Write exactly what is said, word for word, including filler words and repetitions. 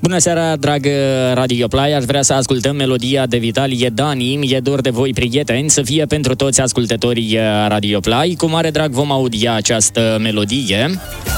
Bună seara, dragă Radio Play, aș vrea să ascultăm melodia de Vitalie Dani, Mi-e dor de voi, prieteni, să fie pentru toți ascultătorii Radio Play. Cu mare drag vom audia această melodie.